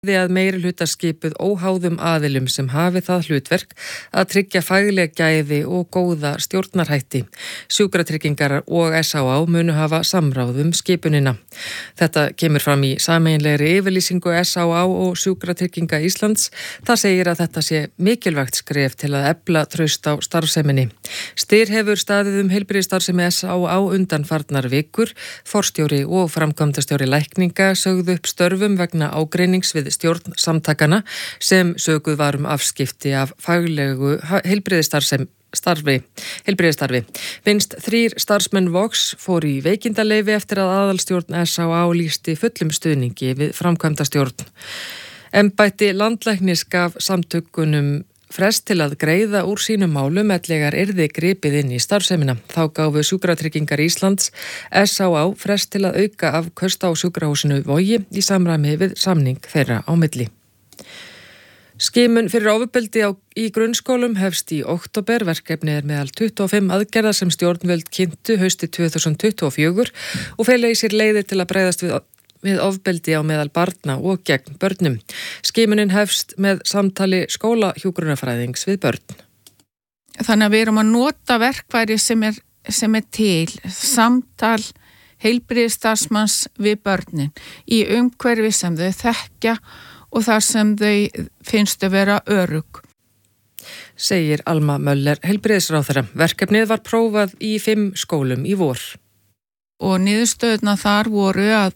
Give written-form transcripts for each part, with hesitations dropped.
því að meirihluta skipuð óháðum aðilum sem hafi það hlutverk að tryggja fagleg gæði og góða stjórnarhætti. Sjúkratryggingar og SÁÁ munu hafa samráð skipunina. Þetta kemur fram í sameiginlegri yfirlýsingu SÁÁ og Sjúkratrygginga Íslands. Það segir að þetta sé mikilvægt skref til að efla traust á starfseminni. Styr hefur staðið heilbrigðisstarfsemi SÁÁ undanfarnar vikur. Forstjóri og framkvæmdastjóri lækninga sögðu upp störfum vegna ágreinings við stjórn samtakana sem söguð var afskipti af faglegu heilbrigðisstarfi. Minnst 3 starfsmenn Vox fóru í veikindaleyfi eftir að aðalstjórn SÁÁ lýsti fullum stuðningi við framkvæmdastjórn. Embætti landlæknis gaf samtökunum frest til að greiða úr sínum málum ellegar yrði gripið inn í starfsemina. Þá gáfu Sjúkratryggingar Íslands SÁÁ frest til að auka afköst á sjúkrahúsinu Vogi í samræmi við samning þeirra á milli. Skimun fyrir ofbeldi í grunnskólum hefst í október. Verkefnið meðal 25 aðgerða sem stjórnvöld kynntu haustið 2024 og fela í sér leiðir til að bregðast við ofbeldi á meðal barna og gegn börnum. Skimunin hefst með samtali skólahjúkrunarfræðings við börn. Þannig að við erum að nota verkfæri sem er til, samtal heilbrigðisstarfsmanns við börnin í umhverfi sem þau þekkja og þar sem þau finnst að vera örugg. Segir Alma Möller, heilbrigðisráðherra. Verkefnið var prófað í 5 skólum í vor. Og niðurstöðuna þar voru að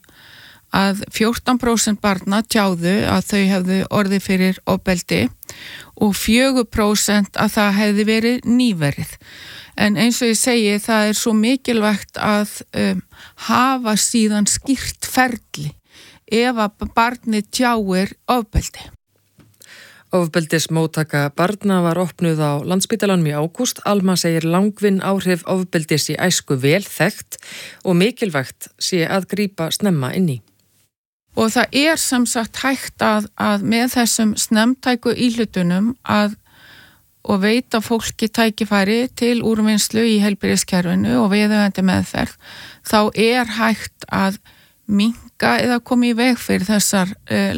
14% barna tjáðu að þau hefðu orðið fyrir ofbeldi og 4% að það hefði verið nýverið. En eins og ég segi, það er svo mikilvægt að hafa síðan skýrt ferli ef að barnið tjáir ofbeldi. Ofbeldismóttaka barna var opnuð á Landspítalanum í ágúst. Alma segir langvinn áhrif ofbeldis í æsku vel þekkt og mikilvægt sé að grípa snemma inn í. Og það er sem sagt hægt að með þessum snemmtæku íhlutunum og veita fólki tækifæri til úrvinnslu í heilbrigðiskerfinu og viðeigandi meðferð, þá er hægt að minnka eða koma í veg fyrir þessi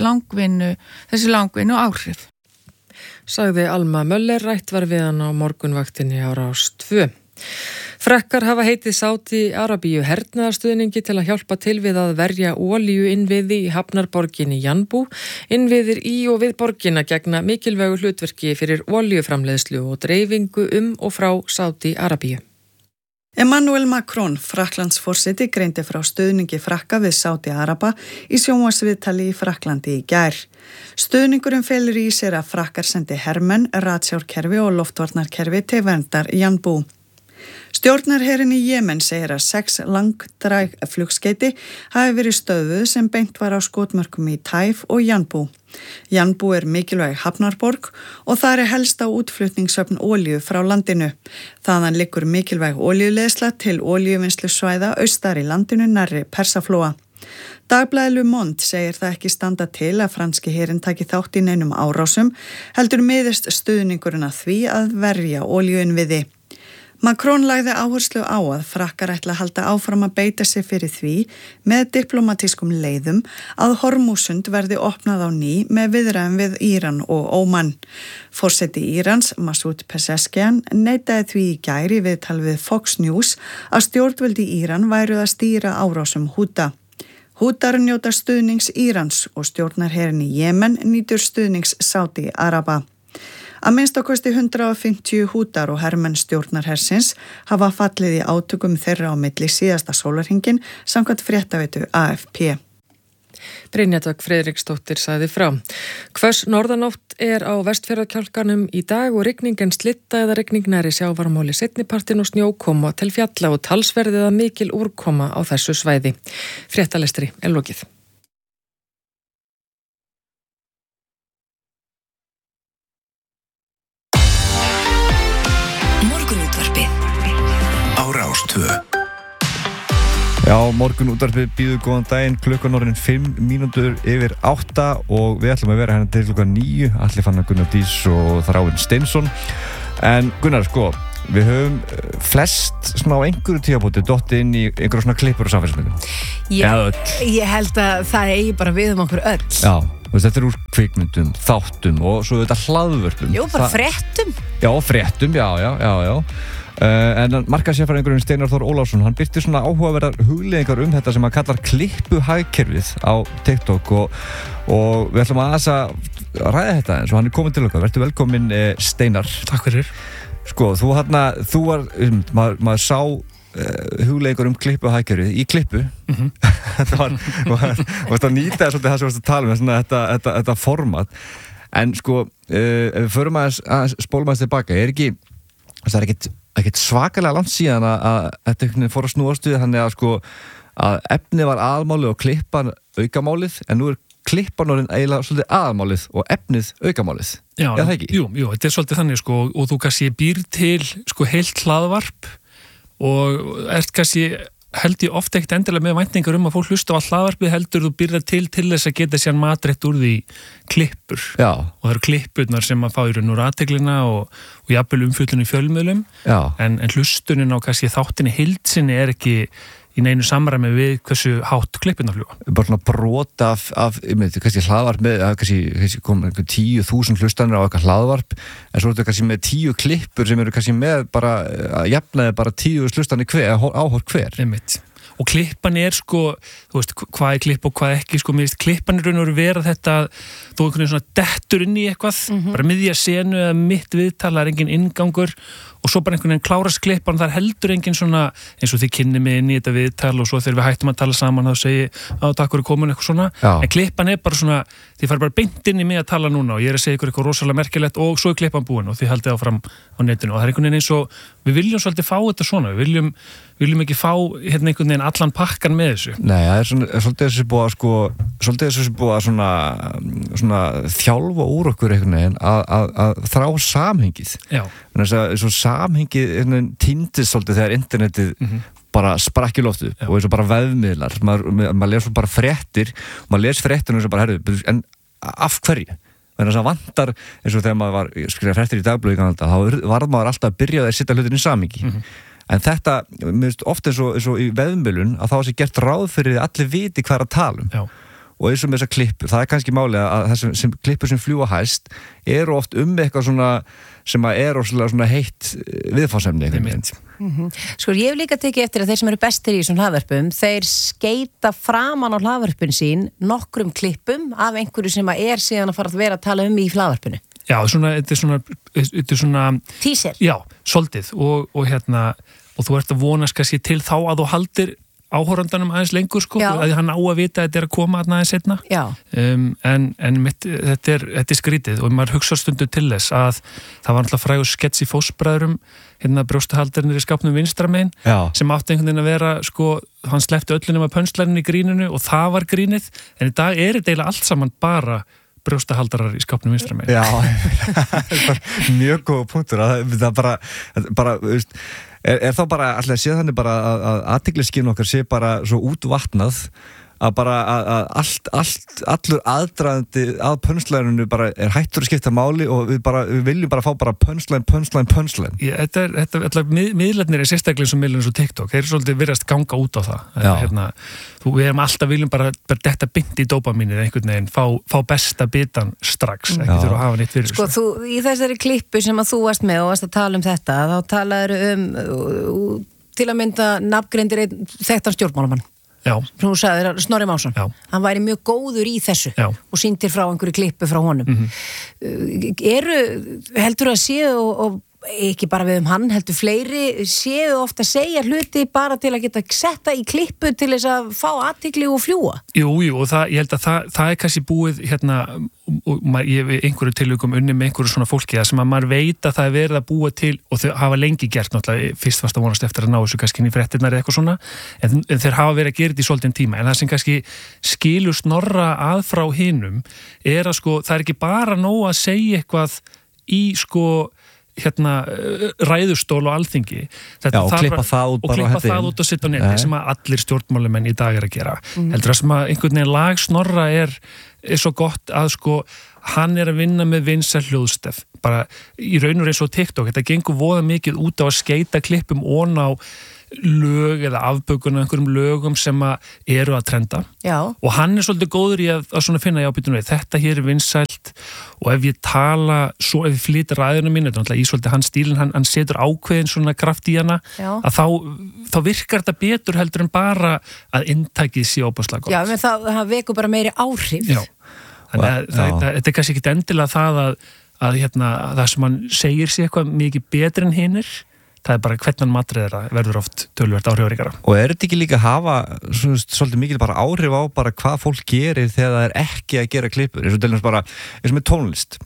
langvinnu áhrif. Sagði Alma Möller, rætt var við hann á morgunvaktinni á Rás 2. Frakkar hafa heitið Sádi-Arabíu hernaðarstuðningi til að hjálpa til við að verja olíuinnviði í hafnarborginni Janbú. Innviðir í og við borgina gegna mikilvægu hlutverki fyrir olíuframleiðslu og dreifingu og frá Sádi-Arabíu. Emmanuel Macron, Frakklandsforseti, greindi frá stuðningi Frakka við Sádi-Araba í sjónvarpsviðtali í Frakklandi í gær. Stuðningurinn felur í sér að Frakkar sendi hermenn, ratsjárkerfi og loftvarnarkerfi til verndar Janbú. Stjórnarherinn í Jemen segir að 6 langdræg flugskeyti hafi verið stöðvuð sem beint var á skotmörkum í Taif og Janbú. Janbú er mikilvæg hafnarborg og það er helsta útflutningshöfn olíu frá landinu. Þaðan liggur mikilvæg olíuleiðsla til olíuvinnslusvæða austar í landinu nærri Persaflóa. Dagblaðið Le Monde segir það ekki standa til að franski herinn taki þátt í neinum árásum, heldur miðist stuðningurinn að því að verja olíuinnviði. Macron lagði áherslu á að Frakkar ætla að halda áfram að beita sig fyrir því með diplomatískum leiðum að Hormúsund verði opnað á ný með viðræðum við Íran og Óman. Forseti Írans, Masoud Pezeshkian, neitaði því í gær í viðtal við Fox News að stjórnvöld í Íran væru að stýra árásum Húta. Hútar njóta stuðnings Írans og stjórnarherinn í Jemen nýtur stuðnings Sádi-Araba. Að minnst ákosti 150 hútar og hermenn stjórnarhersins hafa fallið í átökum þeirra á milli síðasta sólarhringinn samkvæmt fréttaveitu AFP. Brynja Dögg Friðriksdóttir sagði frá. Hvöss norðanátt er á Vestfjarðakjálkanum í dag og rigningin slitta eða rigning nærri sjávarmáli seinnipartin og snjókoma til fjalla og talsverðið að mikil úrkoma á þessu svæði. Fréttalestri er lokið. Á Rás 2. Já, morgunútvarpið býður góðan daginn, klukkan orðin 5 mínútur yfir 8 og við ætlum að vera hérna til klukkan 9, Atli Fannar Gunnar Dís og Þráinn Steinsson. En Gunnar, við höfum flest svona á einhverju tímabúti dottið inn í einhverju svona klippur og samfélagsmiðlum. Ég held að það eigi bara við okkur öll. Já, þetta úr kvikmyndum, þáttum og svo þetta hlaðvörpum. Jú, bara fréttum. Já, fréttum, já. En markaðssérfræðingurinn Steinar Þór Ólafsson, hann birti svona áhugaverðar hugleiðingar þetta sem hann kallar klippuhagkerfið á TikTok og við ætlum að ræða þetta eins og hann komin til okkar. Vertu velkominn, Steinar. Takk fyrir. Sko, þú var, maður sá hugleiðingar klippuhagkerfið í klippu. Þetta varst að nýta svolítið það sem varst að tala um, þetta format. En sko, ef við förum að spólum aðeins tilbaka, það er ekkert svakalega langt síðan að þetta fór að snúast við, þannig að sko að efnið var aðalmálið og klippan aukamálið, en nú klippan orðin eiginlega svolítið aðalmálið og efnið aukamálið. Já, það ekki? Jú, þetta svolítið þannig sko, og þú kannski býr til sko heilt hlaðvarp og ert kannski held ég ofta ekkert endilega með væntingar að fólk hlusta á hlaðvarpið, heldur þú byrja til þess að geta sér matrætt úr því klippur. Já. Og það eru klippurnar sem að fá í raun úr athyglinna og jafnvel umfjöllun í fjölmiðlum. Já. En hlustunin á kannski þáttinni heildsinni er ekki í neinu samræmi við hversu hátt klippurnar fljúga. Bara svona brot af kannski hlaðvarp með, kannski kom 10.000 hlustanir á eitthvað hlaðvarp, en svo er þetta kannski með 10 klippur sem eru kannski með bara, jafnaði bara 10 hlustanir áhorf hver. Einmitt. Og klippan sko, þú veist, hvað klipp og hvað ekki, sko, mér veist, klippan raun og veru vera þetta að þú einhvern veginn svona dettur inn í eitthvað, bara miðja senu eða mitt viðtal, það engin inngangur og svo bara einhvern veginn klárast klippan, þar heldur engin svona, eins og þið kynni mig inn í þetta viðtal og svo þegar við hættum að tala saman þá segi, takk fyrir komin, eitthvað svona. Já. En klippan bara svona, þið fara bara beint inn í mig að tala núna og ég að segja ykkur eitthvað rosalega merkilegt og svo klippan búin og þið haldið áfram á netinu og það einhvern veginn eins og við viljum svolítið fá þetta svona, við viljum ekki fá hérna einhvern veginn allan pakkan með þessu. Nei, það svolítið þessi búið að sko, svolítið þessi búið að svona þjálfa úr okkur einhvern veginn að þrá samhengið. Já. Þannig að svo samhengið týndist svolítið þegar internetið bara sprakk í loftu og eins og bara vefmiðlar. Maður les svo bara fréttir, maður les fréttir og eins og bara, en af hverju? Þannig að það vantar, eins og þegar maður var skrifað fréttir í dagblöðu í ganalda, þá var maður alltaf að byrja að setja hlutin í samhengi. En þetta, mér finnst ofta eins og í vefmiðlun að þá sé gert ráð fyrir að allir viti hvað að tala um. Já. Og eins og með þessar klippur, það kannski málið að þessum klippur sem fljúga hæst eru oft eitthvað svona sem er svona heitt viðfangsefni. Sko, ég hef líka tekið eftir að þeir sem eru bestir í þessum hlaðvörpum, þeir skeita framan á hlaðvörpun sín nokkrum klippum af einhverju sem er síðan að fara að vera að tala um í hlaðvörpunu. Já, þetta er svona teaser. Já, svolítið og þú ert að vonast kannski til þá að þú haldir áhorfandanum aðeins lengur sko, að hann á að vita að þetta er að koma aðeins setna. Já. Þetta er skrítið og maður hugsa stundu til þess að það var alltaf frægur skets í Fósbræðurum, brjóstahaldarnir í skápnum vinstra megin, sem átti einhvern veginn að vera sko, hann sleppti öllunum að pönslarinn í gríninu og það var grínið, en í dag er þetta eiginlega allt saman bara brjóstahaldarar í skápnum vinstra megin. Já, mjög góð punktur, það bara er þá bara alltaf séð þannig bara að athyglisskyn okkar sé bara svo útvatnað að bara allur aðdraðandi að pönslæninu bara er hættur að skipta máli og við viljum bara fá bara pönslæn. Þetta miðlarnir er sérstaklega eins og miðlarnir eins og TikTok, þeir eru svolítið virðast ganga út á það. Við erum alltaf viljum bara detta bynd í dópamínið einhvern veginn, fá besta bitan strax, ekki þurfa að hafa neitt fyrir. Sko, þú, í þessari klippu sem að þú varst með og varst að tala um þetta, þá talaður til að mynda nafngreindir þekktan stjórnmálamann. Já. Hún sagði Snorri Másson. Já. Hann væri mjög góður í þessu. Já. Og sýndir frá einhverju klippu frá honum. Heldur að séu og ekki bara við hann, heldur fleiri séu ofta að segja hluti bara til að geta setta í klippu til þess að fá athygli og fljúa? Jú, og ég held að það er kannski búið ég einhverju tilvikum unni með einhverju svona fólki sem að maður veit að það er verið að búa til og þau hafa lengi gert náttúrulega, fyrst varst að vonast eftir að ná þessu kannski inn í fréttirnar eða eitthvað svona, en þeir hafa verið að gera þetta í svolítinn tíma, en það sem kannski skilur Snorra að frá hinum er að sko, það er ekki bara nóg að segja eitthvað í sko ræðustól og alþingi og klippa það út og sitta á neti sem að allir stjórnmálumenn í dag er að gera heldur það sem að einhvern veginn lag Snorra er svo gott að sko hann að vinna með vinsæl hljóðstef bara í raun og eins og TikTok, þetta gengur voða mikið út á að skeita klippum ón á lög eða afbökun af einhverjum lögum sem eru að trenda. Já. Og hann svolítið góður í að svona finna jábýtunum við, þetta hér vinsælt og ef ég tala svo, ef ég flytur ræðuna mín, þetta er náttúrulega í svolítið hans stílinn, hann setur ákveðin svona kraft í hana, að þá virkar þetta betur heldur en bara að inntækið sé óbúslega gott. Já, menn það vekur bara meiri áhrif. Já, þannig að þetta kannski ekki endilega það að það sem hann segir sé eitthvað mikið betur en hinir, það bara hvernig matriðra verður oft töluvert áhrifaríkara. Og þetta ekki líka hafa svolítið mikil bara áhrif á bara hvað fólk gerir þegar það ekki að gera klippur, eins og til dæmis bara eins og með tónlist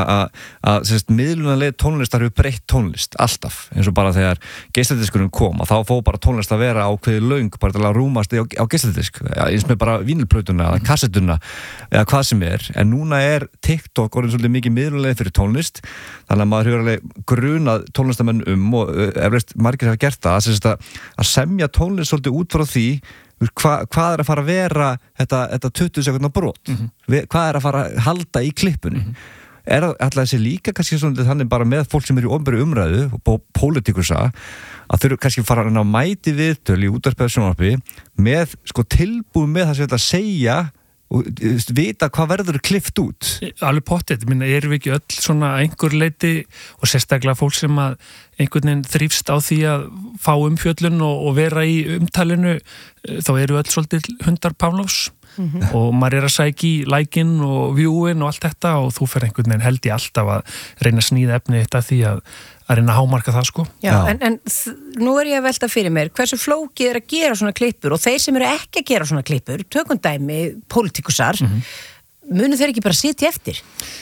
að miðlunarlega tónlistar hefur breytt tónlist alltaf, eins og bara þegar geisladiskurinn kom og þá fór bara tónlist að vera ákveði löng bara til að rúmast á geisladisk eins með bara vínilplötuna eða kassetuna eða hvað sem en núna TikTok orðin svolítið mikið miðlunarlega fyrir tónlist, þannig að maður hefur alveg grunað tónlistamenn og eflaust margir hafa gert það að semja tónlist svolítið út frá því hvað að fara að vera þetta 20 sekundar brot, hvað að fara að halda í klippunni. Alltaf þessi líka kannski svona þannig bara með fólk sem í opinberri umræðu og pólitíkusa að þau kannski fara að mæti viðtöl í útvarpi eða sjónvarpi með tilbúið með það sem þetta segja og vita hvað verður klippt út. Alveg pottið, erum við ekki öll svona einhver leiti og sérstaklega fólk sem að einhvern veginn þrífst á því að fá umfjöllun og vera í umtalinu, þá eru öll svolítið hundar Pavlovs. Og maður að sækja í lækin og viewin og allt þetta og þú fer einhvern veginn held ég alltaf að reyna að snýða efni þetta því að reyna að hámarka það sko. Já, en nú ég að velta fyrir mér, hversu flókið að gera svona klippur og þeir sem eru ekki að gera svona klippur, tökum dæmi, pólitíkusar, munu þeir ekki bara sitja eftir?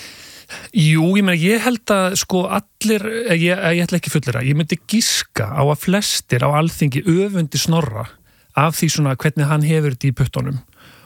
Jú, ég held að sko allir, ég ætla ekki fullera, ég myndi giska á að flestir á alþingi öfundi Snorra af því svona hvernig hann hefur þetta í puttunum.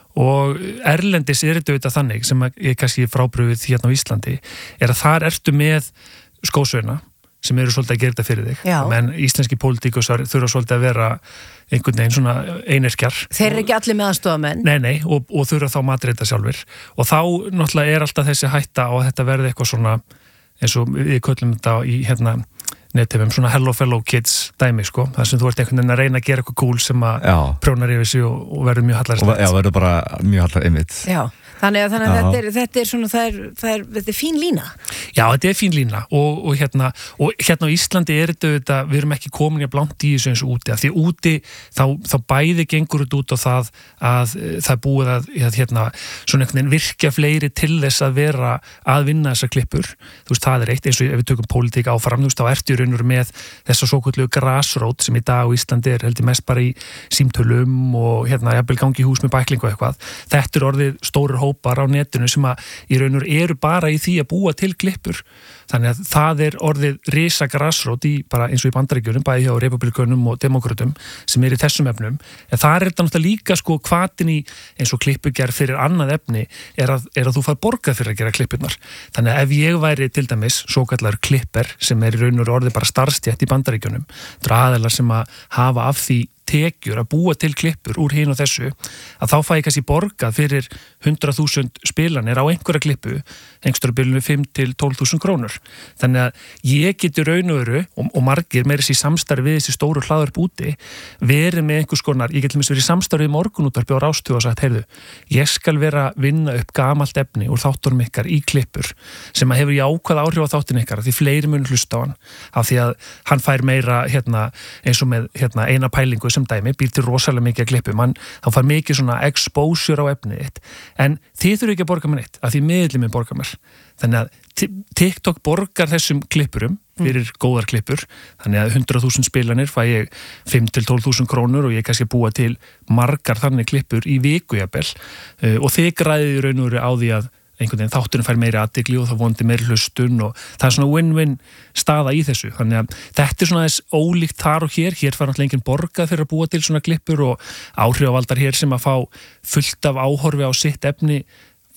Og erlendis þetta auðvitað þannig sem ég kannski frábrugðið hérna á Íslandi að þar ertu með skósveina sem eru svolítið að gera þetta fyrir þig. Já. Men íslenski pólitíkusar þurfa svolítið að vera einhvern veginn svona einirkjar. Þeir eru ekki allir með aðstofamenn. Nei, og þurfa þá matreita sjálfur og þá náttúrulega alltaf þessi hætta á að þetta verði eitthvað svona eins og við köllum þetta í nettifum, svona hello fellow kids dæmi sko, þar sem þú ert einhvern veginn að reyna að gera eitthvað cool sem að prjónar yfir sig og verður mjög hallarist. Já, verður bara mjög hallar einmitt. Já, þannig að þetta svona, þetta er fín lína. Já, þetta er fín lína og hérna á Íslandi þetta, við erum ekki komin í að blant í þessu eins og úti, af því úti þá bæði gengur þetta út á það að það búið að svona einhvern veginn virkja fleiri til þess að vera að vinna þessar klippur, þú veist, það eitt, eins og ef við tökum pólitík áfram, þú veist, þá ertu með þessa svoköllu grasrót sem í dag á Íslandi heldur mest bara í símtölum og jafnvel gangi í hús með bækling og eitthvað. Þetta orðið stórir hópar á netinu sem að í raun og eru bara í því að búa til klippur. Þannig að það orðið risa grasrót bara eins og í Bandaríkjunum, bæði hjá republikunum og demókrötum sem í þessum efnum. En það þetta náttúrulega líka sko hvatin í eins og klippugerð fyrir annað efni að þú fær borgað fyrir að gera klippurnar. Þannig að ef ég væri til dæmis svokallaður klipper sem í raun og orðið bara starfstétt í Bandaríkjunum, aðilar sem að hafa af því tekjur að búa til klippur úr hinn og þessu, að þá fæ ég kannski borgað fyrir 100.000 spilanir á einhverja klippu, einhverja bilinu 5 til 12.000 krónur. Þannig að ég geti raun og veru, og margir meira sér samstarfi við þessi stóru hlaðvarp úti, verið með einhvers konar, ég geti verið samstarfi við Morgunútvarpi á Rás 2 og sagt, heyrðu, ég skal vera að vinna upp gamalt efni úr þáttunum ykkar í klippur, sem að hefur jákvæð áhrif á þáttin ykkar, því fleiri mun hlusta á hann, af því að hann fær meira eins og með eina pælingu sem dæmi, býr til rosalega mikið að klippum, þá fær mikið svona exposure á efnið þitt, en þið þurfu ekki að borga mér neitt, af því miðlum er borga mér. Þannig að TikTok borgar þessum klippurum fyrir góðar klippur, þannig að 100.000 spilanir fæ ég 5 til 12.000 krónur og ég kannski búa til margar þannig klippur í viku jafnvel, og þið græðið raun og veru á því að einhvern veginn þátturinn fær meiri athygli og þá vonandi meiri hlustun og það er svona win-win staða í þessu. Þannig að þetta svona þess ólíkt þar og hér fær náttúrulega enginn borgað fyrir að búa til svona klippur og áhrifavaldar hér sem að fá fullt af áhorfi á sitt efni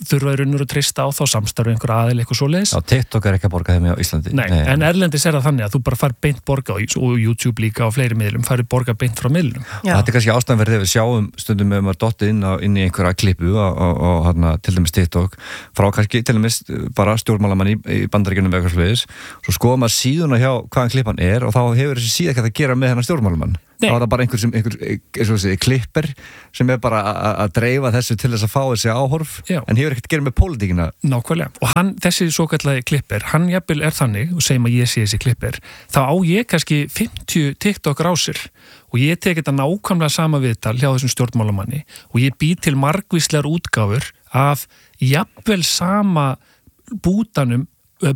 þurfa raunur að treysta á þá samstarfi einhver aðil eitthvað svoleiðis. Já, TikTok ekki að borga þeim á Íslandi. Nei, en erlendis það þannig að þú bara fær beint borga og YouTube líka og fleiri miðlum fær borga beint frá miðlum. Þetta kannski ástæðan fyrir þegar við sjáum stundum með maður dottið inn í einhverja klippu og hérna til dæmis TikTok frá kannski til dæmis bara stjórnmálamann í Bandaríkjunum eða eitthvað svoleiðis. Svo skoðum maður síðuna hjá hvaðan klippan og þá hefur þessi síða ekkert að gera með hennar stjórnmálamann. Þá það bara einhver klippir sem bara að dreifa þessu til þess að fá þessi áhorf en hefur ekkert að gera með pólitíkina. Nákvæmlega. Og þessi svokallagi klippir, hann jafnvel þannig og segjum að ég sé þessi klippir, þá á ég kannski 50 TikTok rásir og ég tek þetta nákvæmlega sama viðtal hjá þessum stjórnmálamanni og ég bý til margvíslegar útgáfur af jafnvel sama bútnum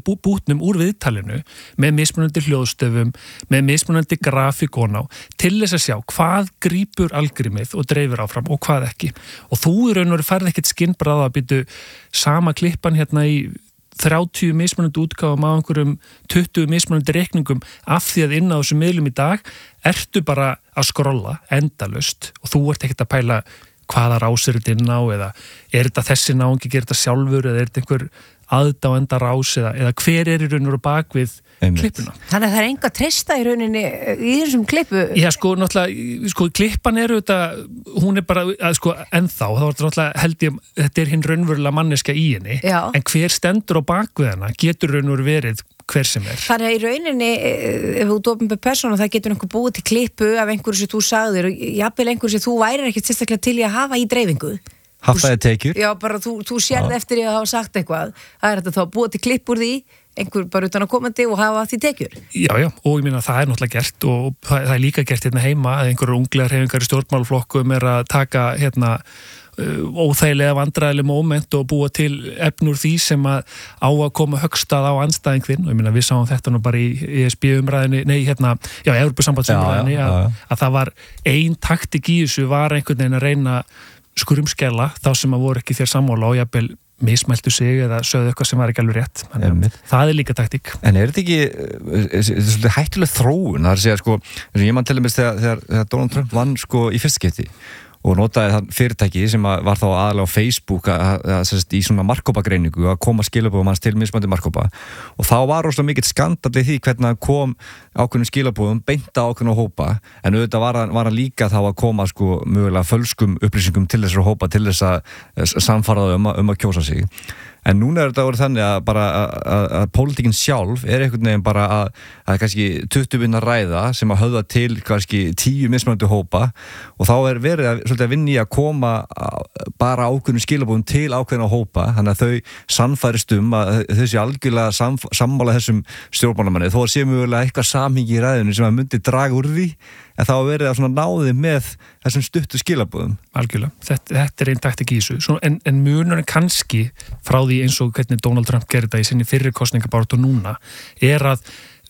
úr viðtalinu með mismunandi hljóðstöfum, með mismunandi grafíkon á til þess að sjá hvað grípur algrímið og dreifir áfram og hvað ekki. Og þú í raun og veru færð ekkert skinnbræða að býtu sama klippan hérna í 30 mismunandi útgáfum á einhverjum 20 mismunandi reikningum af því að inn á þessum miðlum í dag ertu bara að skrolla endalaust og þú ert ekkert að pæla hvaða rásir þetta inn á eða þetta þessi náungi gerir þetta sjálfur eða þetta einhver aðdáenda rás eða hver í raun og bakvið klippuna. Þannig að það enga treysta í rauninni í þessum klippu? Já, náttúrulega, klippan þetta, hún bara, ennþá, þá náttúrulega held ég, þetta hinn raunverulega manneska í henni, en hver stendur á bakvið hana getur raun og verið hver sem Þannig að í rauninni, ef þú opinber persóna, það getur einhver búið til klippu af einhverju sem þú sagðir og jafnvel einhverju sem þú værir ekkert sérstaklega til í að hafa í dreifingu. Haftaði tekjur. Já, bara þú sérð eftir að hafa sagt eitthvað. Það þetta þá búið til klipp úr því, einhver bara utan að komandi og hafa því tekjur. Já, og ég meina það náttúrulega gert og það líka gert hérna heima að einhverjum unglegar hreyfingar í stjórnmálaflokkum að taka óþægilega vandræðileg moment og búa til efnur því sem á að koma höggstað á andstæðingðinn og ég meina við sáum þetta nú bara í ESB-umræðinni, Evrópusambandsumræðinni að það var ein taktik í þessu var einhvern veginn að reyna skurumskella þá sem að voru ekki þér sammála og jafnvel mismæltu sig eða sögðu eitthvað sem var ekki alveg rétt. Það líka taktík. En þetta ekki, þetta svolítið hættuleg þróun, það að segja ég man til dæmis þegar Donald Trump vann í fyrsta skipti og notaði það fyrirtæki sem var þá aðalega á Facebook í svona markkópagreiningu að koma skilabóðum hans til mismandi markkópa og þá var rosalega mikill skandall í því hvernig hann kom ákveðnum skilabóðum beinta ákveðnum hópa en auðvitað var hann líka þá að koma mögulega fölskum upplýsingum til þessar hópa til þess að samfaraða að kjósa sig. En núna þetta voru þannig að bara að pólitíkin sjálf einhvern veginn bara að kannski 20 vinna ræða sem að höfða til kannski 10 mismunandi hópa og þá verið svolítið að vinna í að koma bara ákveðnum skilabóðum til ákveðna hópa þannig að þau sannfærist að þau sé algjörlega sammála þessum stjórnmálamanni þó að sé mögulega eitthvað samhengi í ræðinu sem að myndi draga úr því en þá verið að svona náði með þessum stuttu skilabóðum. Algjörlega, þetta einn taktik í þessu en munurinn kannski frá því eins og hvernig Donald Trump gerir þetta í sinni fyrri kosningabaráttu núna að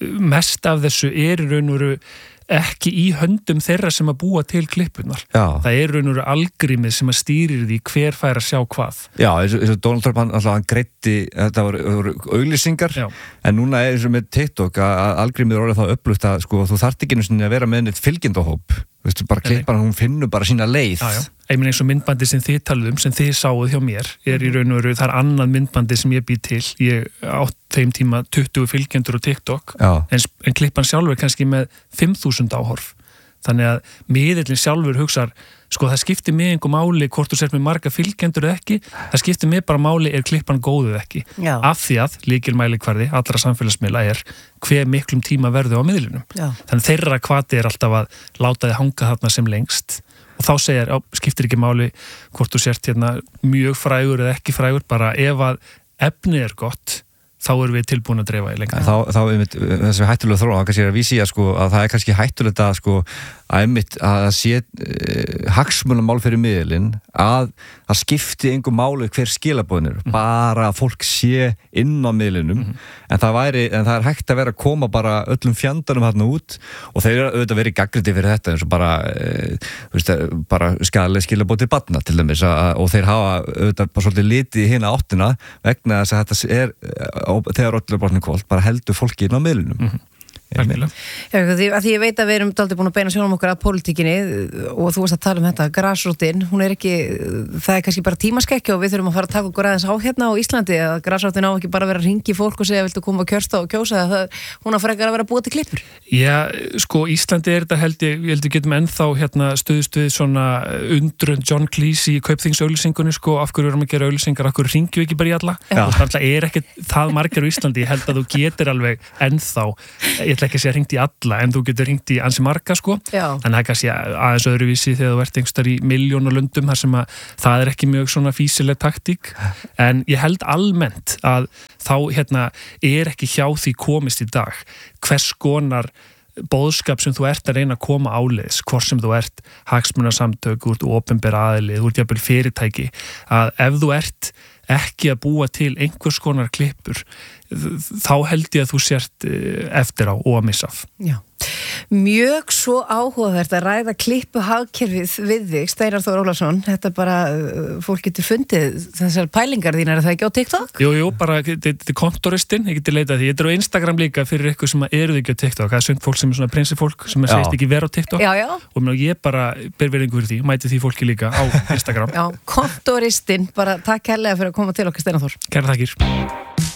mest af þessu í raun og veru ekki í höndum þeirra sem að búa til klippunar. Það raun og veru algrímið sem að stýrir því hver fær að sjá hvað. Já, eins og Donald Trump hann greiddi, þetta voru auglýsingar en núna eins og með TikTok að algrímið orðið þá upplugt að þú þarft ekki að vera með neitt fylgjendahóp bara klippan, hún finnur bara sína leið. Ég meina eins og myndbandi sem þið taluðum, sem þið sáuð hjá mér í raun og veru, það annað myndbandi sem ég býð til, ég átt þeim tíma 20 fylgjendur á TikTok en klippan sjálfur kannski með 5.000 áhorf, þannig að miðillinn sjálfur hugsar, það skiptir mig einhver máli hvort þú sért með marga fylgjendur eða ekki, það skiptir mig bara máli klippan góð eða ekki, af því að lykilmælikvarði allra samfélagsmiðla hver miklum tíma verðu á miðlinum. Þannig þeirra hvati alltaf að láta þið hanga þarna sem lengst og þá segir, skiptir ekki máli hvort þú sért mjög frægur eða ekki frægur, bara ef að efnið gott, þá erum við tilbúin að dreifa í lengra. Þá þessi hættulega þróun, það kannski að vísi að það kannski hættulegt að sé hagsmunamál fyrir miðilinn að það skipti engu máli hver skilabóðin bara að fólk sé inn á miðlinum en það er hægt að vera að koma bara öllum fjandanum þarna út og þeir eru auðvitað verið gaggrindi fyrir þetta eins og bara skaðleg skilabóð til barna til dæmis og þeir hafa auðvitað bara svolítið litið í hina áttina vegna þess að þetta þegar öllu brotning kvöld bara heldur fólki inn á miðlinum. Því ég veit að við erum dálítið búin að beina sjónum okkur að pólitíkinni og þú varst að tala um þetta, grasrótin, hún ekki, það er kannski bara tímaskekkja og við þurfum að fara að taka okkur aðeins á hérna á Íslandi að grasrótin á ekki bara að vera að ringi fólk og segja viltu koma að kjörsta og kjósa hún að frekar að vera búið til klippur. Já, sko Íslandi þetta held ég getum ennþá hérna stuðst við svona undrun John Cleese í Kaupþingsauglýsingunni sko, af hverju erum að gera auglýsingar, af hverju ringjum við ekki bara í alla og það ekki það margir á Íslandi, ég held að þú getur alveg ennþá, ég ætla ekki að segja hringt í alla en þú getur hringt í ansi marga sko en það er kannski aðeins öðruvísi þegar þú ert einhverstaðar í miljónu löndum þar sem að það er ekki mjög svona fýsileg taktík en ég held almennt að þá hérna er ekki hjá því komist í dag hvers konar boðskap sem þú ert að reyna að koma áleiðis, hvort sem þú ert hagsmunasamtök, úr opinber aðili, úr jafnvel fyrirtæki, að ef þú ert ekki að búa til einhvers konar klippur, þá held ég að þú sért eftir á og að missa af. Já. Mjög svo áhugavert að ræða klippu hagkerfið við þig, Steinar Þór Ólafsson, þetta bara, fólk getur fundið þessar pælingar þínar, er það ekki á TikTok? Jú, bara, þetta er kontoristinn, ég geti leitað því, ég er á Instagram líka fyrir eitthvað sem eru þig ekki á TikTok, það er sund fólk sem er svona prinsifólk sem segist ekki vera á TikTok og ég bara ber verðingu fyrir því, mæti því fólki líka á Instagram. Já, kontoristinn, bara takk kærlega fyrir að koma til okkar Steinar Þór. Kæra þakkir.